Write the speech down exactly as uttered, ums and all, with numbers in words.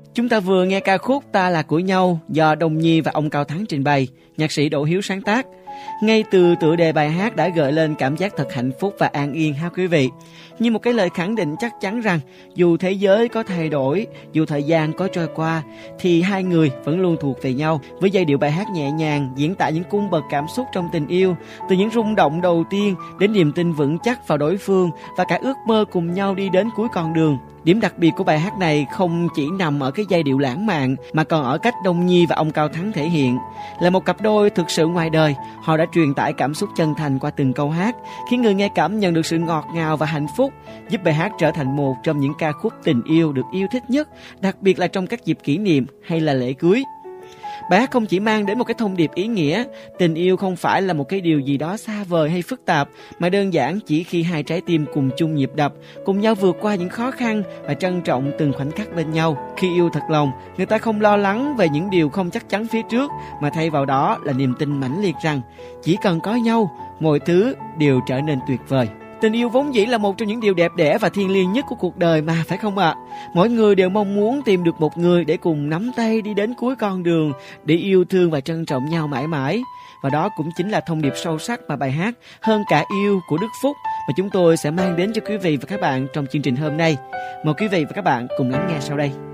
Chúng ta vừa nghe ca khúc Ta Là Của Nhau do Đông Nhi và ông Cao Thắng trình bày, nhạc sĩ Đỗ Hiếu sáng tác. Ngay từ tựa đề bài hát đã gợi lên cảm giác thật hạnh phúc và an yên ha quý vị. Như một cái lời khẳng định chắc chắn rằng dù thế giới có thay đổi, dù thời gian có trôi qua, thì hai người vẫn luôn thuộc về nhau. Với giai điệu bài hát nhẹ nhàng, diễn tả những cung bậc cảm xúc trong tình yêu, từ những rung động đầu tiên đến niềm tin vững chắc vào đối phương và cả ước mơ cùng nhau đi đến cuối con đường. Điểm đặc biệt của bài hát này không chỉ nằm ở cái giai điệu lãng mạn mà còn ở cách Đông Nhi và ông Cao Thắng thể hiện. Là một cặp đôi thực sự ngoài đời, họ đã truyền tải cảm xúc chân thành qua từng câu hát, khiến người nghe cảm nhận được sự ngọt ngào và hạnh phúc, giúp bài hát trở thành một trong những ca khúc tình yêu được yêu thích nhất, đặc biệt là trong các dịp kỷ niệm hay là lễ cưới. Bài hát không chỉ mang đến một cái thông điệp ý nghĩa, tình yêu không phải là một cái điều gì đó xa vời hay phức tạp, mà đơn giản chỉ khi hai trái tim cùng chung nhịp đập, cùng nhau vượt qua những khó khăn và trân trọng từng khoảnh khắc bên nhau. Khi yêu thật lòng, người ta không lo lắng về những điều không chắc chắn phía trước, mà thay vào đó là niềm tin mãnh liệt rằng chỉ cần có nhau, mọi thứ đều trở nên tuyệt vời. Tình yêu vốn dĩ là một trong những điều đẹp đẽ và thiêng liêng nhất của cuộc đời mà, phải không ạ? À? Mỗi người đều mong muốn tìm được một người để cùng nắm tay đi đến cuối con đường, để yêu thương và trân trọng nhau mãi mãi. Và đó cũng chính là thông điệp sâu sắc mà bài hát Hơn Cả Yêu của Đức Phúc mà chúng tôi sẽ mang đến cho quý vị và các bạn trong chương trình hôm nay. Mời quý vị và các bạn cùng lắng nghe sau đây.